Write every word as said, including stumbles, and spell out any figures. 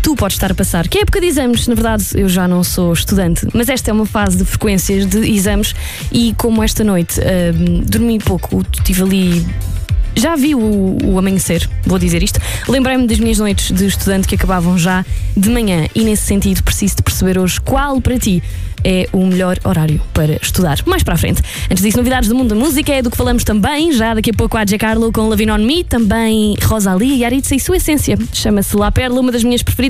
tu podes estar a passar. Que é época de exames, na verdade eu já não sou estudante, mas esta é uma fase de frequências de exames e como esta noite uh, dormi pouco, estive ali... Já vi o, o amanhecer, vou dizer isto. Lembrei-me das minhas noites de estudante que acabavam já de manhã e nesse sentido preciso de perceber hoje qual para ti é o melhor horário para estudar. Mais para a frente. Antes disso, novidades do mundo da música, é do que falamos também. Já daqui a pouco há J. Carlo com Lovin' On Me, também Rosalie e Aritza e sua essência. Chama-se La Perla, uma das minhas preferidas.